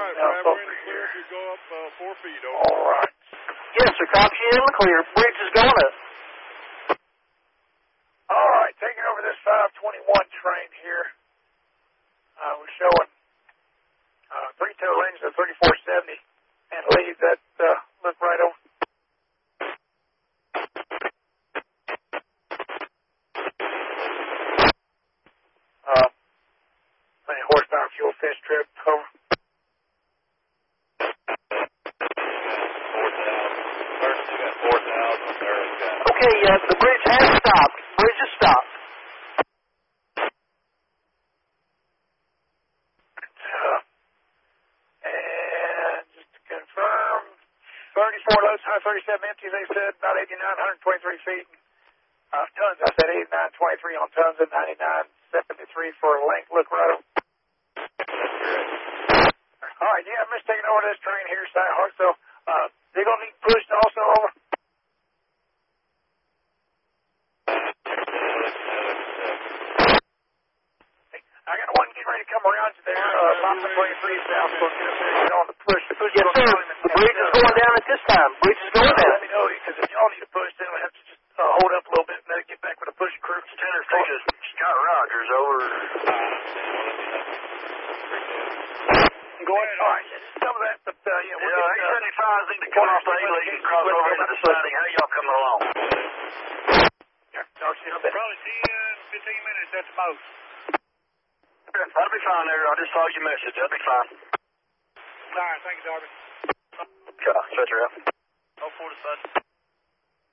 right, Brad, we're in the clear if you go up 4 feet, over. All right. Yes, sir, copy you in the clear. Bridge is going up. All right, taking over this 521 train here. We're showing 3-tow lanes of 3470 and leave that look right over. Horsepower fuel fish trip over. 4,000 there. Okay, the bridge has stopped. Bridge has stopped. And just to confirm, 34 loads, 137 empties, they said, about 89, 123 feet. Tons, I said 8923 on tons and 9973 for length. Look right over. All right, yeah, I'm just taking over this train here, Skyhawk, so they're going to need pushed also over. I got one getting ready to come around you there, about the 23 south, so get on the push. Yes, sir. The bridge is going down at this time. Bridge is going down. Let me know, because if y'all need to push, then we'll have to just hold up a little bit and then get back with a push crew. Center Street is Scott Rogers over. Go ahead. All right, some of that, but yeah, we'll get 875 need to come off the A-Lake and cross over into the siding. How y'all coming along? Probably 10, 15 minutes at the most. That'll be fine there. I just saw your message. That'll be fine. All right, thank you, Darby. Okay, shut your up. 04 to Sutton.